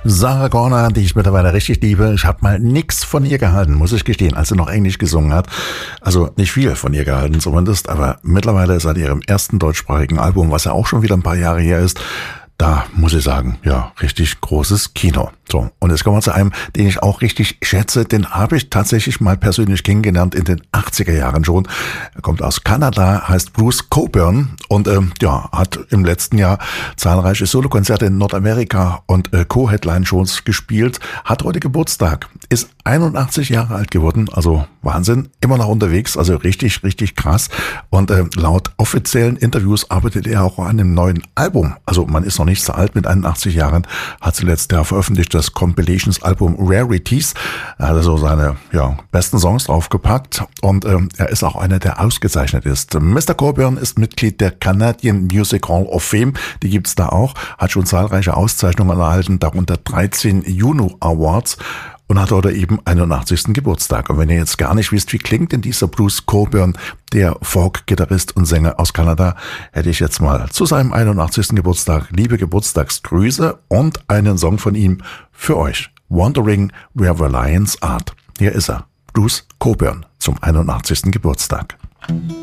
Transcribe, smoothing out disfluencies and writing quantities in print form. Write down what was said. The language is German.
Sarah Connor, die ich mittlerweile richtig liebe. Ich habe mal nix von ihr gehalten, muss ich gestehen, als sie noch Englisch gesungen hat. Also nicht viel von ihr gehalten zumindest, aber mittlerweile seit ihrem ersten deutschsprachigen Album, was ja auch schon wieder ein paar Jahre her ist, da muss ich sagen, ja, richtig großes Kino. So, und jetzt kommen wir zu einem, den ich auch richtig schätze. Den habe ich tatsächlich mal persönlich kennengelernt in den 80er Jahren schon. Er kommt aus Kanada, heißt Bruce Cockburn und hat im letzten Jahr zahlreiche Solokonzerte in Nordamerika und Co-Headline-Shows gespielt. Hat heute Geburtstag, ist 81 Jahre alt geworden, also Wahnsinn, immer noch unterwegs, also richtig, richtig krass. Und laut offiziellen Interviews arbeitet er auch an einem neuen Album. Also man ist noch nicht so alt mit 81 Jahren, hat zuletzt veröffentlicht das Compilations-Album Rarities. Er hat also seine besten Songs draufgepackt und er ist auch einer, der ausgezeichnet ist. Mr. Cockburn ist Mitglied der Canadian Music Hall of Fame, die gibt's da auch, hat schon zahlreiche Auszeichnungen erhalten, darunter 13 Juno Awards. Und hat heute eben 81. Geburtstag. Und wenn ihr jetzt gar nicht wisst, wie klingt denn dieser Bruce Cockburn, der Folk-Gitarrist und Sänger aus Kanada, hätte ich jetzt mal zu seinem 81. Geburtstag liebe Geburtstagsgrüße und einen Song von ihm für euch. Wandering Where the Lions Art. Hier ist er, Bruce Cockburn zum 81. Geburtstag.